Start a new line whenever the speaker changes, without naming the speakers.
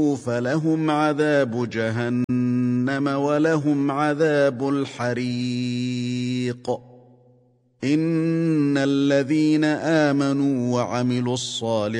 فلهم عذاب جهنم ولهم عذاب الحريق. إن الذين آمنوا وعملوا الصالحات